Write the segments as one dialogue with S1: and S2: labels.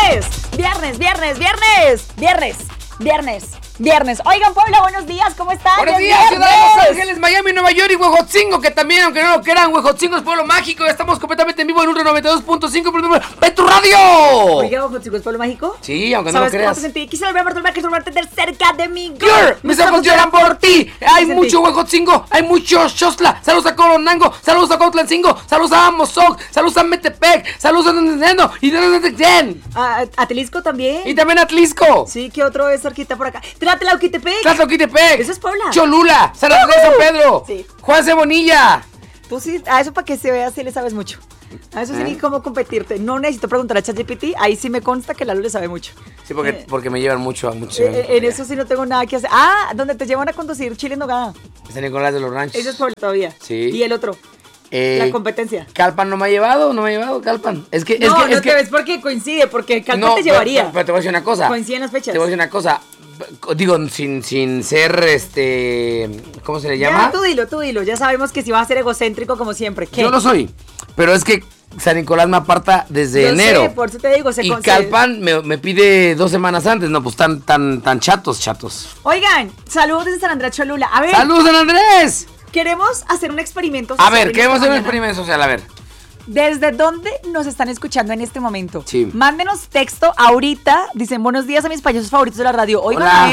S1: Viernes. Oigan, Puebla, buenos días, ¿cómo están?
S2: Buenos días, ciudad de Los Ángeles, Miami, Nueva York y Huejotzingo, que también, aunque no lo crean, Huejotzingo es pueblo mágico. Ya estamos completamente en vivo en Ultra 92.5 de tu radio.
S1: Oiga, Huejotzingo es pueblo mágico.
S2: Sí, aunque no lo creas.
S1: Quisiera volver a tener cerca de mi
S2: girl. Mis ojos lloran por ti. Hay mucho Huejotzingo, hay mucho Xostla. Saludos a Colonango, saludos a Cotlancingo, saludos a Amozoc, saludos a Metepec, saludos a Nintendo y
S1: a Tlisco también.
S2: Y también a Tlisco.
S1: Sí, ¿qué otro es cerquita por acá? Tlatlauquitepec.
S2: Eso
S1: es Puebla.
S2: Cholula, San Andrés, San Pedro.
S1: Sí.
S2: Juan Cebonilla.
S1: Tú sí, a eso para que se vea, sí le sabes mucho. A eso sí ni cómo competirte. No necesito preguntar a ChatGPT, ahí sí me consta que Lalo le sabe mucho.
S2: Sí, porque me llevan mucho.
S1: En eso sí no tengo nada que hacer. Ah, donde te llevan a conducir chile en nogada.
S2: San Nicolás de los Ranchos.
S1: Eso es Puebla todavía.
S2: Sí.
S1: Y el otro. La competencia.
S2: Calpan no me ha llevado Calpan. Es que
S1: te ves porque coincide, porque Calpan te llevaría.
S2: Pero te voy a decir una cosa.
S1: Coinciden las fechas.
S2: Te voy a decir una cosa. Digo, sin ser ¿cómo se le llama?
S1: Ya, tú dilo. Ya sabemos que si vas a ser egocéntrico como siempre. ¿Qué?
S2: Yo lo soy. Pero es que San Nicolás me aparta desde enero.
S1: Sé, por eso te digo.
S2: Y Calpan me pide 2 semanas antes. No, pues tan chatos.
S1: Oigan, saludos desde San Andrés Cholula. A ver.
S2: ¡Saludos, San Andrés!
S1: Queremos hacer un experimento social.
S2: A ver, queremos hacer un experimento social, a ver.
S1: ¿Desde dónde nos están escuchando en este momento?
S2: Sí.
S1: Mándenos texto ahorita. Dicen, buenos días a mis payasos favoritos de la radio. Oigan,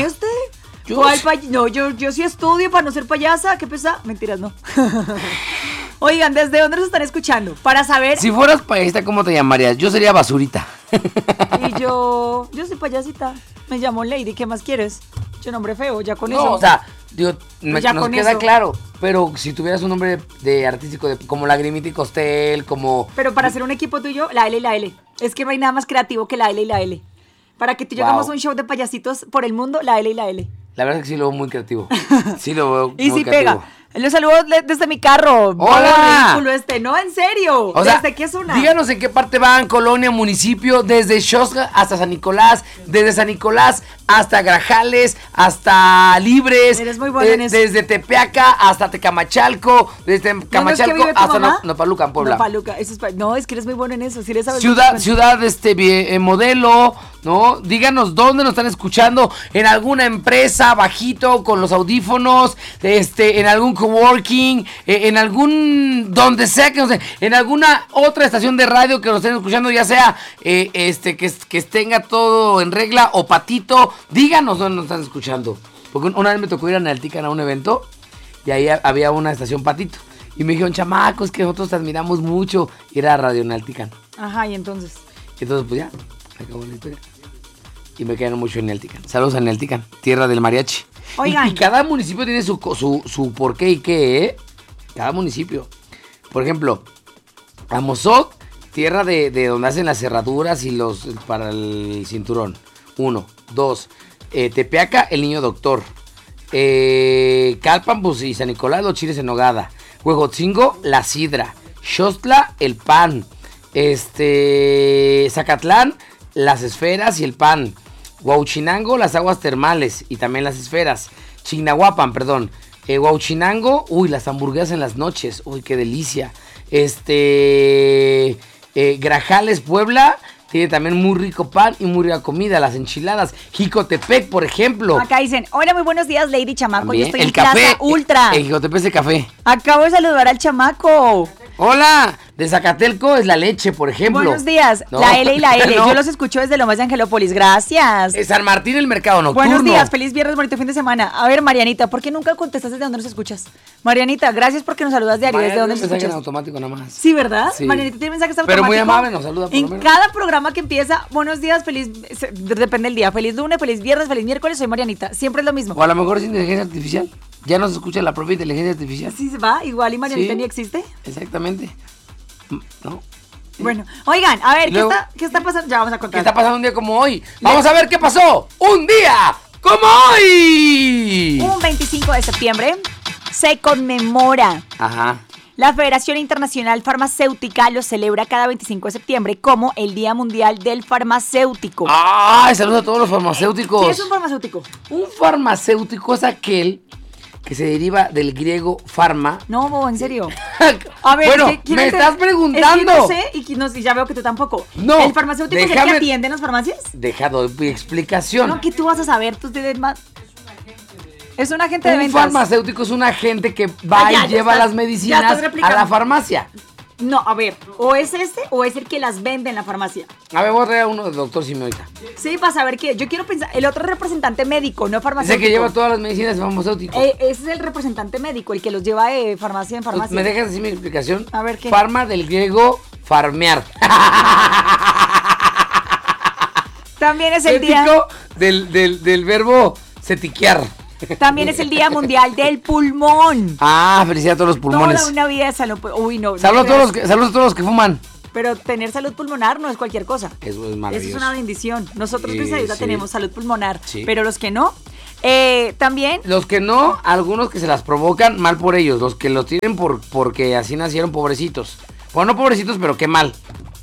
S1: yo sí estudio para no ser payasa. ¿Qué pesa? Mentiras, no. Oigan, ¿desde dónde nos están escuchando? Para saber.
S2: Si fueras payasita, ¿cómo te llamarías? Yo sería Basurita.
S1: Y yo soy payasita. Me llamo Lady, ¿qué más quieres? Yo nombre feo, ya con eso.
S2: No, o sea, digo,
S1: nos
S2: queda eso claro. Pero si tuvieras un nombre de artístico, como Lagrimita y Costel, como...
S1: Pero para hacer un equipo tuyo, la L y la L. Es que no hay nada más creativo que la L y la L. Para que tú hagamos un show de payasitos por el mundo, la L y la L.
S2: La verdad es que sí lo veo muy creativo. Sí lo veo
S1: y
S2: muy
S1: sí
S2: creativo.
S1: Pega. Los saludo desde mi carro.
S2: ¡Hola!
S1: Ridículo no, en serio.
S2: O sea,
S1: ¿desde qué zona?
S2: Díganos en qué parte van, colonia, municipio, desde Xostla hasta San Nicolás, desde San Nicolás hasta Grajales, hasta Libres.
S1: Eres muy bueno en eso.
S2: Desde Tepeaca hasta Tecamachalco, desde Tecamachalco hasta Nopaluca, en Puebla.
S1: Nopaluca, eso es que eres muy bueno en eso. Sí le sabes
S2: ciudad modelo, ¿no? Díganos dónde nos están escuchando, en alguna empresa, bajito, con los audífonos, en algún coworking, en algún, donde sea que no sé, en alguna otra estación de radio que nos estén escuchando, ya sea que tenga todo en regla o patito, díganos dónde nos están escuchando. Porque una vez me tocó ir a Naltican a un evento y ahí había una estación patito. Y me dijeron, chamacos, que nosotros te admiramos mucho. Y era Radio Naltican.
S1: Ajá, y entonces.
S2: Pues ya, acabó la historia. Y me quedaron mucho en Naltican. Saludos a Naltican, tierra del mariachi.
S1: Oigan.
S2: Y cada municipio tiene su por qué y qué, ¿eh? Cada municipio. Por ejemplo, Amozoc, tierra de donde hacen las cerraduras y para el cinturón. 1, 2. Tepeaca, el niño doctor. Calpan, pues, y San Nicolás, los chiles en nogada. Huejotzingo, la sidra. Xostla, el pan. Zacatlán, las esferas y el pan. Huauchinango, las aguas termales y también las esferas. Chignahuapan, perdón. Huauchinango, las hamburguesas en las noches. Uy, qué delicia. Grajales, Puebla, tiene también muy rico pan y muy rica comida. Las enchiladas. Jicotepec, por ejemplo.
S1: Acá dicen, hola, muy buenos días, Lady Chamaco.
S2: También.
S1: Yo estoy en Plaza Ultra.
S2: El Jicotepec es de café.
S1: Acabo de saludar al chamaco.
S2: Hola, de Zacatelco es la leche, por ejemplo.
S1: Buenos días,
S2: no,
S1: la L y la L.
S2: no.
S1: Yo los escucho desde Lomas de Angelópolis, gracias.
S2: San Martín, el mercado nocturno.
S1: Buenos días, feliz viernes, bonito fin de semana. A ver, Marianita, ¿por qué nunca contestas desde dónde nos escuchas? Marianita, gracias porque nos saludas diario. ¿Desde dónde nos escuchas?
S2: En automático nomás.
S1: Sí, ¿verdad?
S2: Sí.
S1: Marianita tiene mensajes automáticos.
S2: Pero muy amable, nos saluda por lo menos.
S1: En cada programa que empieza, buenos días, feliz, depende del día, feliz lunes, feliz viernes, feliz miércoles, soy Marianita. Siempre es lo mismo.
S2: O a lo mejor es inteligencia artificial. Ya nos escucha la propia inteligencia artificial.
S1: Sí, se va, igual y Marianita ni existe.
S2: Exactamente. ¿No?
S1: Bueno, oigan, a ver, ¿qué está pasando? Ya vamos a contar.
S2: ¿Qué está pasando un día como hoy? Vamos a ver qué pasó un día como hoy.
S1: Un 25 de septiembre se conmemora.
S2: Ajá.
S1: La Federación Internacional Farmacéutica lo celebra cada 25 de septiembre como el Día Mundial del Farmacéutico.
S2: ¡Ay! Saludos a todos los farmacéuticos.
S1: ¿Qué es un farmacéutico?
S2: Un farmacéutico es aquel que se deriva del griego farma.
S1: No, bobo, en serio. A ver,
S2: bueno,
S1: ¿quién
S2: me
S1: es
S2: estás preguntando.
S1: Es que no sé y ya veo que tú tampoco.
S2: No,
S1: ¿El farmacéutico es el que atiende en las farmacias?
S2: Dejado mi explicación.
S1: No, que tú vas a saber, tú tienes más. Es un agente de
S2: Un
S1: ventas.
S2: farmacéutico es un agente que va y lleva las medicinas a la farmacia.
S1: No, a ver, o es este o es el que las vende en la farmacia.
S2: A ver, voy a traer a uno del doctor Simeoita.
S1: Sí, para saber qué. Yo quiero pensar, el otro representante médico, no farmacéutico.
S2: Es el que lleva todas las medicinas farmacéutico.
S1: Ese es el representante médico, el que los lleva de farmacia en farmacia.
S2: ¿Me dejas decir mi explicación?
S1: A ver, ¿qué?
S2: Farma del griego farmear.
S1: También es el
S2: Cético
S1: día...
S2: del verbo cetiquear.
S1: También es el Día Mundial del Pulmón.
S2: Ah, felicidades a todos los pulmones.
S1: Toda una vida de salud. Uy, no.
S2: Saludos a todos los que fuman.
S1: Pero tener salud pulmonar no es cualquier cosa.
S2: Eso es maravilloso.
S1: Eso es una bendición. Nosotros,
S2: Sí,
S1: gracias a Dios,
S2: sí.
S1: tenemos salud pulmonar.
S2: Sí.
S1: Pero los que no, también...
S2: Los que no, algunos que se las provocan, mal por ellos. Los que los tienen porque así nacieron, pobrecitos. Bueno, no pobrecitos, pero qué mal.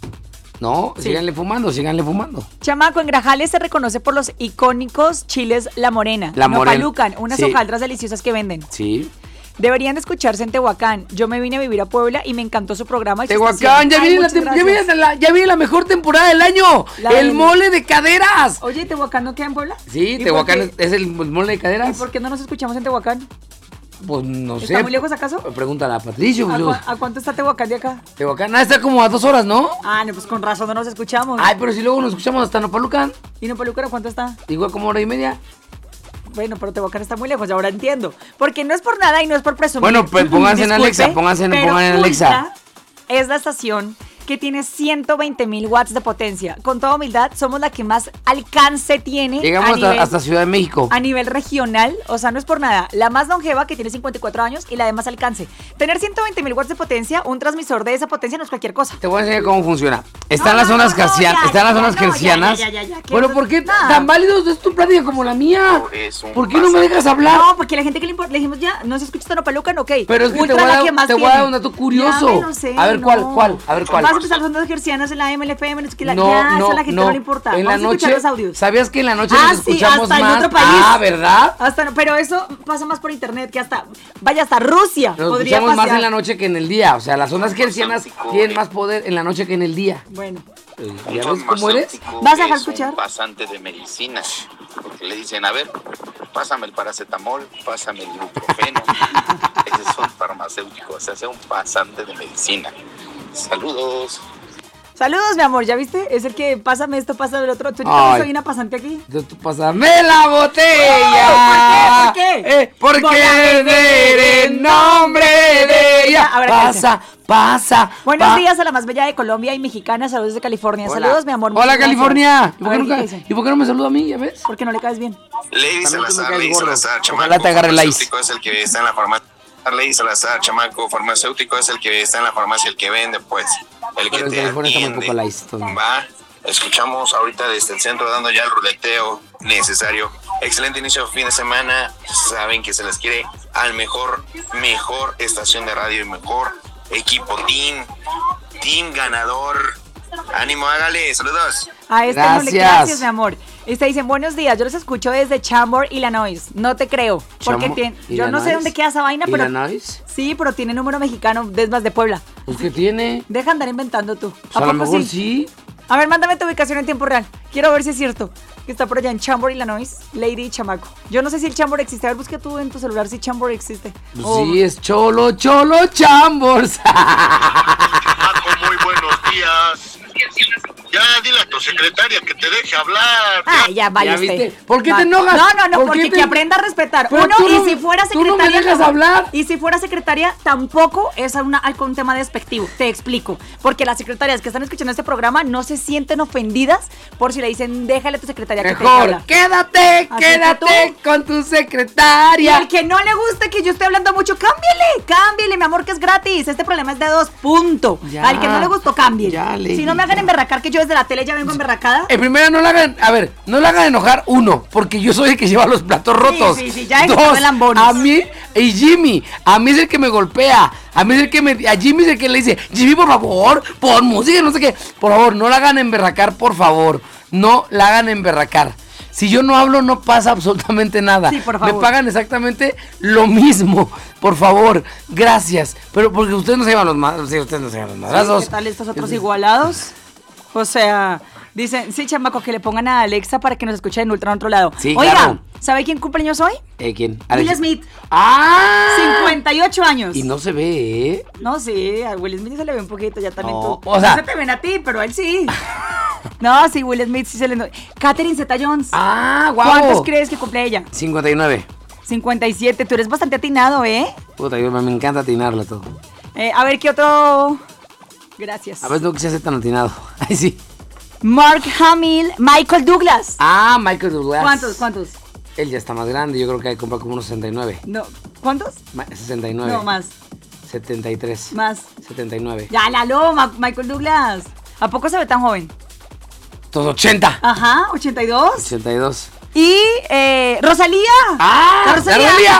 S2: No,
S1: Sí.
S2: síganle fumando.
S1: Chamaco, en Grajales se reconoce por los icónicos chiles La Morena.
S2: La Morena.
S1: Nopalucan, unas
S2: Sí.
S1: hojaldras deliciosas que venden.
S2: Sí.
S1: Deberían de escucharse en Tehuacán. Yo me vine a vivir a Puebla y me encantó su programa. Y su
S2: Tehuacán,
S1: estación. Ay, muchas gracias.
S2: ya viene la mejor temporada del año.
S1: La
S2: El
S1: del-
S2: mole de caderas.
S1: Oye, ¿Tehuacán no queda en Puebla?
S2: Sí,
S1: ¿Y
S2: Tehuacán
S1: por qué-
S2: es el mole de
S1: ¿Y
S2: caderas.
S1: por qué no nos escuchamos en Tehuacán?
S2: Pues no sé.
S1: ¿Está muy lejos acaso?
S2: Pregúntale a Patricio.
S1: ¿A cuánto está Tehuacán de acá?
S2: Tehuacán, está como a 2 horas, ¿no?
S1: Ah, no, pues con razón no nos escuchamos.
S2: Ay, pero si luego nos escuchamos hasta Nopalucan.
S1: ¿Y Nopalucan a cuánto está?
S2: Igual como 1 hora y media.
S1: Bueno, pero Tehuacán está muy lejos, ahora entiendo. Porque no es por nada y no es por presumir.
S2: Bueno, pues pónganse en Alexa,
S1: pero
S2: pongan en Alexa.
S1: Ultra es la estación que tiene 120,000 watts de potencia. Con toda humildad, somos la que más alcance tiene
S2: Llegamos hasta Ciudad de México.
S1: a nivel regional. O sea, no es por nada. La más longeva, que tiene 54 años, y la de más alcance. Tener 120,000 watts de potencia, un transmisor de esa potencia no es cualquier cosa.
S2: Te voy a enseñar cómo funciona. Está en
S1: No,
S2: las
S1: no,
S2: zonas
S1: no,
S2: gercianas.
S1: ya,
S2: Está en las
S1: ya,
S2: zonas
S1: no,
S2: gercianas.
S1: ya.
S2: Bueno, ¿por qué
S1: Nada.
S2: tan válidos es tu plática como la mía?
S3: Es un
S2: ¿Por qué no me dejas hablar?
S1: No, porque la gente que le importa, le dijimos ya, no se escucha Tonopalucan, ok.
S2: Pero es que
S1: Ultra
S2: te voy a
S1: la que
S2: dar-
S1: más
S2: te voy a
S1: tiene.
S2: dar un dato curioso.
S1: Ya me lo sé,
S2: A ver, ¿cuál? A ver, ¿cuál?
S1: Vas a empezar las ondas gercianas en la MLFM, no es que la,
S2: No,
S1: ya,
S2: no,
S1: eso a la gente no le importa.
S2: En la
S1: Vamos a escuchar
S2: noche,
S1: los audios.
S2: ¿sabías que en la noche
S1: Ah,
S2: nos
S1: sí,
S2: escuchamos
S1: hasta en
S2: más?
S1: otro país.
S2: Ah, ¿verdad?
S1: Hasta, pero eso pasa más por internet que hasta, vaya, hasta Rusia
S2: Nos
S1: podría
S2: escuchamos más
S1: pasear.
S2: en la noche que en el día. O sea, las ondas gercianas tienen más poder en la noche que en el día.
S1: Bueno,
S2: ¿Ya ves cómo eres?
S1: ¿Vas a dejar
S3: es
S1: escuchar?
S3: un pasante de medicina. Porque le dicen, a ver, pásame el paracetamol, pásame el ibuprofeno. Ese es un farmacéutico, o sea, es un pasante de medicina. Saludos.
S1: saludos, mi amor, ¿ya viste? Es el que pásame esto, pásame el otro. Tú
S2: Ay.
S1: también soy una pasante aquí.
S2: Tú pásame la botella.
S1: ¿Por qué?
S2: Porque
S1: Voy a
S2: beber en nombre de ella.
S1: A ver,
S2: Pasa.
S1: Buenos días a la más bella de Colombia y mexicana. Saludos de California.
S2: Hola.
S1: Saludos, mi amor.
S2: Hola,
S1: muchas gracias.
S2: California.
S1: A ver, ¿qué dice?
S2: ¿Y por qué no me saluda a mí? ¿Ya ves?
S1: ¿Por qué no le caes bien?
S3: Lady
S2: También tú me
S3: Salazar,
S2: caes
S3: Lady
S2: gordo.
S3: Salazar, chamaco.
S2: Ojalá te agarre la is.
S3: farmacéutico es el que está en la farmacia. Lady Salazar, chamaco, farmacéutico es el que está en la farmacia, el que vende, pues. El que
S2: Pero en
S3: te
S2: California está muy
S3: atiende.
S2: poco la is, entonces.
S3: Va. Escuchamos ahorita desde el centro dando ya el ruleteo necesario. Excelente inicio de fin de semana. Saben que se les quiere al mejor estación de radio y mejor equipo, team ganador. Ánimo, hágale, saludos.
S1: A este no le
S2: Gracias.
S1: gracias, mi amor. Dicen, buenos días, yo los escucho desde Chambord, Illinois. No te creo. Porque yo no sé dónde queda esa vaina, pero.
S2: ¿Illinois?
S1: Sí, pero tiene número mexicano, es más de Puebla.
S2: Pues que tiene.
S1: Deja andar inventando tú.
S2: Pues a lo mejor sí.
S1: A ver, mándame tu ubicación en tiempo real. Quiero ver si es cierto. Que está por allá en Chambord, Illinois, Lady y Chamaco. Yo no sé si el Chambord existe. A ver, busca tú en tu celular si Chambord existe.
S2: Pues
S1: O-
S2: sí, es Cholo Chambors.
S4: Paco, muy buenos días. Ya dile a tu secretaria que te deje hablar.
S1: Ay, ya, vaya
S2: ¿Ya
S1: usted.
S2: viste? ¿Por qué te
S1: Va.
S2: enojas?
S1: No,
S2: ¿Por
S1: porque
S2: qué te-
S1: que aprenda a respetar.
S2: Pero
S1: Uno,
S2: tú no-
S1: y si fuera
S2: tú no me
S1: secretaria.
S2: dejas hablar.
S1: Y si fuera secretaria, tampoco es algo un tema despectivo. Te explico. Porque las secretarias que están escuchando este programa no se sienten ofendidas por si le dicen, déjale a tu secretaria que te
S2: Mejor,
S1: habla.
S2: quédate
S1: Así que
S2: con tu
S1: Y
S2: secretaria.
S1: al que no le guste que yo esté hablando mucho, cámbiale, mi amor, que es gratis. Este problema es de 2, punto.
S2: Ya.
S1: Al que no le gustó, cámbiale.
S2: Ya, Lady,
S1: Si no me hagan
S2: ya.
S1: emberracar, que yo desde la tele ya vengo emberracada.
S2: En primera, no la hagan, a ver, no la hagan enojar, uno, porque yo soy el que lleva los platos rotos.
S1: sí, ya es que
S2: Dos,
S1: no lambones.
S2: a mí, y Jimmy, a mí es el que me golpea, a Jimmy es el que le dice, Jimmy, por favor, pon música, no sé qué, por favor, no la hagan emberracar, por favor, no la hagan emberracar. Si yo no hablo, no pasa absolutamente nada.
S1: Sí, por favor.
S2: Me pagan exactamente lo mismo. Por favor, gracias. Pero porque ustedes no se llevan los madrazos. Sí, ustedes no se llevan los madrazos.
S1: ¿Qué tal estos otros igualados? O sea, dicen, sí, chamaco, que le pongan a Alexa para que nos escuche en Ultra en otro lado.
S2: Sí,
S1: Oiga,
S2: claro.
S1: ¿sabe quién cumpleaños hoy?
S2: ¿Quién?
S1: Will Smith.
S2: ¡Ah!
S1: 58 años.
S2: Y no se ve, ¿eh?
S1: No, sí, a Will Smith se le ve un poquito, ya también
S2: No,
S1: tú.
S2: o sea-
S1: No se te ven a ti, pero a él sí. No, sí, Will Smith sí se le... Catherine Zeta-Jones.
S2: ¡Ah, guau!
S1: ¿Cuántos crees que cumple ella?
S2: 59.
S1: 57, tú eres bastante atinado, ¿eh?
S2: Puta, me encanta atinarlo todo.
S1: A ver, ¿qué otro? Gracias.
S2: A veces no quise ser tan atinado. Ay, sí.
S1: Mark Hamill, Michael Douglas.
S2: Ah, Michael Douglas.
S1: ¿Cuántos?
S2: Él ya está más grande, yo creo que hay que comprar como unos 69.
S1: No, ¿cuántos?
S2: 69.
S1: No, más.
S2: 73.
S1: Más.
S2: 79.
S1: Ya, Lalo, Michael Douglas. ¿A poco se ve tan joven?
S2: Todos 80.
S1: Ajá, 82.
S2: 82.
S1: Y Rosalía.
S2: ¡Ah!
S1: La Rosalía.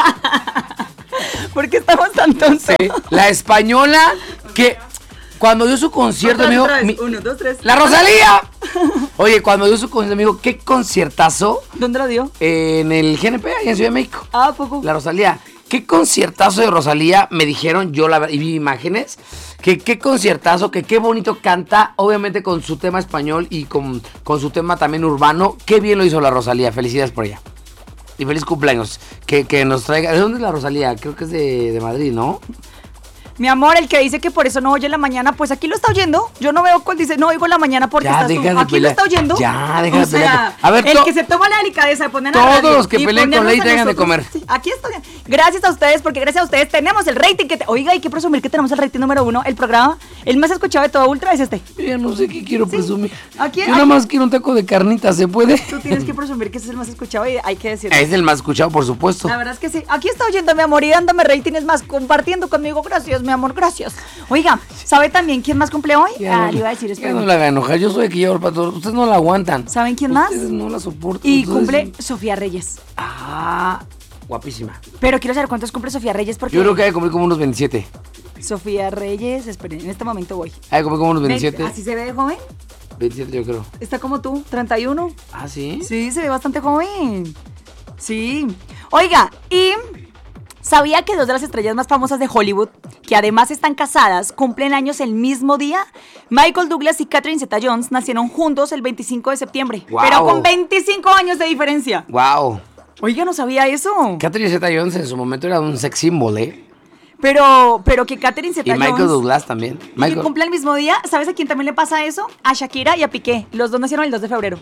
S1: ¿Por qué estamos tan tontos?
S2: Sí, la española que cuando dio su concierto, amigo.
S1: Otra vez. 1, 2, 3.
S2: ¡La Rosalía! Oye, cuando dio su concierto, amigo, qué conciertazo
S1: ¿Dónde lo dio?
S2: en el GNP, ahí en Ciudad de México.
S1: Ah, ¿a poco?
S2: La Rosalía. Qué conciertazo de Rosalía, me dijeron, yo la y vi imágenes, que qué conciertazo, que qué bonito canta, obviamente con su tema español y con su tema también urbano. Qué bien lo hizo la Rosalía, felicidades por ella. Y feliz cumpleaños, que nos traiga. ¿De dónde es la Rosalía? Creo que es de Madrid, ¿no?
S1: Mi amor, el que dice que por eso no oye en la mañana, pues aquí lo está oyendo. Yo no veo cuál dice, no oigo en la mañana porque
S2: Ya,
S1: estás tú.
S2: deja de
S1: Aquí lo
S2: pelear.
S1: está oyendo.
S2: Ya, deja de
S1: O sea,
S2: pelear. A ver,
S1: el que se toma la delicadeza de poner a la
S2: todos
S1: radio
S2: los que
S1: y
S2: peleen con
S1: ponernos
S2: Ley
S1: a
S2: tengan de
S1: nosotros.
S2: comer.
S1: Sí, aquí estoy. Gracias a ustedes, porque gracias a ustedes tenemos el rating que... Oiga, hay que presumir que tenemos el rating número 1. El programa, el más escuchado de todo Ultra es este.
S2: Yo ya no sé qué quiero presumir.
S1: Aquí-
S2: Yo nada más quiero un taco de carnitas, ¿se puede?
S1: Tú tienes que presumir que ese es el más escuchado y hay que decirlo.
S2: Es el más escuchado, por supuesto.
S1: La verdad es que sí. Aquí está oyendo, mi amor, y dándome rating, es más, compartiendo conmigo. Gracias, mi amor, gracias. Oiga, ¿sabe también quién más cumple hoy?
S2: Ya
S1: Le iba a decir,
S2: ya
S1: espérame.
S2: no la hagan enojar, yo soy el que llevo el pato. Ustedes no la aguantan.
S1: ¿Saben quién más?
S2: Ustedes no la soportan.
S1: Y
S2: Entonces-
S1: cumple Sofía Reyes.
S2: Ah, guapísima.
S1: Pero quiero saber cuántos cumple Sofía Reyes porque...
S2: Yo creo que hay que cumplir como unos 27.
S1: Sofía Reyes, esperen, en este momento voy.
S2: Hay que cumplir como unos 27.
S1: ¿Así se ve de joven?
S2: 27 yo creo.
S1: Está como tú, 31.
S2: Ah, ¿sí?
S1: Sí, se ve bastante joven. Sí. Oiga, y... ¿sabía que dos de las estrellas más famosas de Hollywood, que además están casadas, cumplen años el mismo día? Michael Douglas y Catherine Zeta-Jones nacieron juntos el 25 de septiembre,
S2: ¡Guau!
S1: pero con 25 años de diferencia.
S2: Wow.
S1: Oiga, no sabía eso.
S2: Catherine Zeta-Jones en su momento era un sex symbol, ¿eh?
S1: Pero que Catherine
S2: Y
S1: Zeta-Jones...
S2: Michael Douglas también.
S1: Y que cumple el mismo día. ¿Sabes a quién también le pasa eso? A Shakira y a Piqué. Los dos nacieron el 2 de febrero.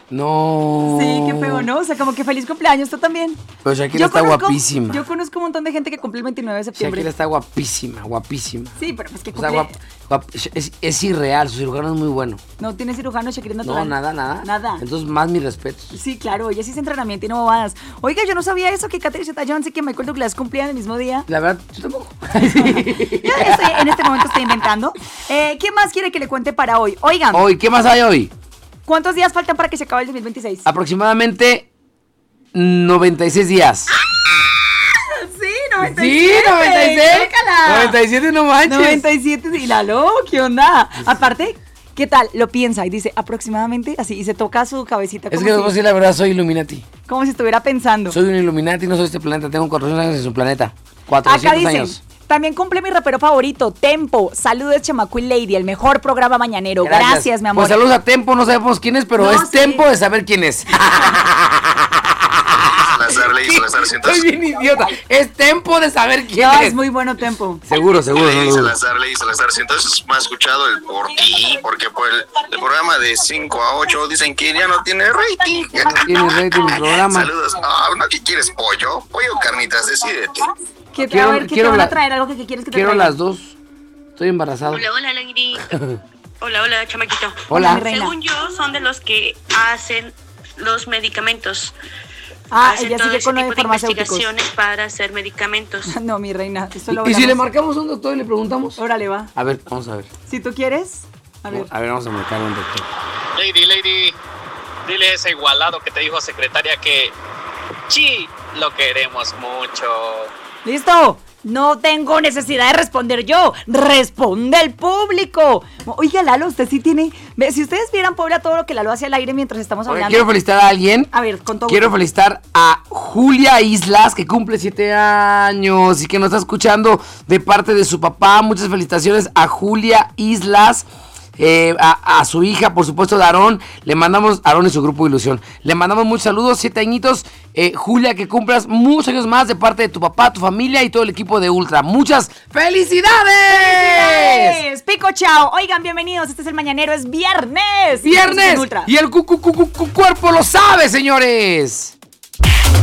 S2: No.
S1: Sí, qué feo, ¿no? O sea, como que feliz cumpleaños, tú también.
S2: Pero Shakira está guapísima.
S1: Yo conozco un montón de gente que cumple el 29 de septiembre.
S2: Shakira está guapísima, guapísima.
S1: Sí, pero pues que
S2: O sea,
S1: cumple...
S2: es irreal, su cirujano es muy bueno.
S1: No tiene cirujano, Shakira es
S2: No,
S1: natural.
S2: nada.
S1: Nada.
S2: Entonces, más mis respetos.
S1: Sí, claro, ella sí es entrenamiento y no bobadas. Oiga, yo no sabía eso, que Catherine Zeta-Jones y que Michael Douglas cumplían el mismo día.
S2: La verdad, yo tampoco.
S1: En este momento estoy inventando. ¿Qué más quiere que le cuente para hoy? Oigan,
S2: Hoy, ¿qué más hay hoy?
S1: ¿cuántos días faltan para que se acabe el 2026?
S2: Aproximadamente 96 días.
S1: Sí,
S2: Sí, 96.
S1: Tócala.
S2: 97 no manches.
S1: 97, y Lalo, ¿qué onda? Aparte, ¿qué tal? Lo piensa y dice aproximadamente así, y se toca su cabecita
S2: Es
S1: como,
S2: que les voy a decir la verdad, soy Illuminati.
S1: como si estuviera pensando.
S2: Soy un Illuminati, no soy de este planeta. Tengo 400 años en su planeta. 400
S1: Acá dicen,
S2: años.
S1: también cumple mi rapero favorito, Tempo. Saludos, Chamaco y Lady, el mejor programa mañanero. Gracias, mi amor.
S2: Pues saludos a Tempo, no sabemos quién es, pero
S1: No,
S2: es
S1: sí.
S2: Tempo de saber quién es.
S3: Salazar le hizo Salazar
S2: Soy
S3: 100.
S2: bien idiota. Es Tempo de saber quién
S1: No,
S2: es.
S1: es muy bueno Tempo.
S2: Seguro, no lo dudo.
S3: Salazar le hizo Salazar 100. Entonces me ha escuchado el por ti, porque por el programa de 5 a 8 dicen que ya no tiene rating.
S2: Tiene rating el programa.
S3: Saludos. Ah, ¿no que quieres pollo? Pollo o carnitas, decídete.
S2: Quiero-
S1: A ver, ¿qué
S2: quiero
S1: te van
S2: la-
S1: a traer? ¿Algo que quieres que te
S2: Quiero
S1: traiga?
S2: las dos. Estoy embarazado.
S5: Hola, Lady. Hola, chamaquito.
S2: Hola.
S1: mi reina.
S5: Según yo, son de los que hacen los medicamentos.
S1: Ah,
S5: hacen
S1: ella
S5: todo
S1: sigue
S5: ese
S1: con lo
S5: tipo
S1: de
S5: de
S1: farmacéuticos.
S5: investigaciones para hacer medicamentos.
S1: No, mi reina, eso lo
S2: ¿Y si le
S1: hablamos.
S2: marcamos a un doctor y le preguntamos?
S1: Órale, va.
S2: A ver, vamos a ver.
S1: Si tú quieres, a ver.
S2: Vamos a marcar a un doctor.
S6: Lady, dile a ese igualado que te dijo secretaria que sí lo queremos mucho.
S1: ¡Listo! No tengo necesidad de responder yo. Responde el público. Oiga, Lalo, usted sí tiene... Si ustedes vieran, pobre, a todo lo que Lalo hace al aire mientras estamos hablando.
S2: Quiero felicitar a alguien.
S1: A ver, con todo
S2: Quiero
S1: gusto.
S2: felicitar a Julia Islas, que cumple 7 años y que nos está escuchando de parte de su papá. Muchas felicitaciones a Julia Islas. A su hija, por supuesto, de Aarón. Le mandamos, Aarón y su grupo Ilusión. Le mandamos muchos saludos, 7 añitos. Julia, que cumplas muchos años más de parte de tu papá, tu familia y todo el equipo de Ultra. ¡Muchas felicidades!
S1: Pico, chao. Oigan, bienvenidos. Este es el Mañanero. Es viernes.
S2: ¡Viernes!
S1: Ultra.
S2: Y el cuerpo lo sabe, señores.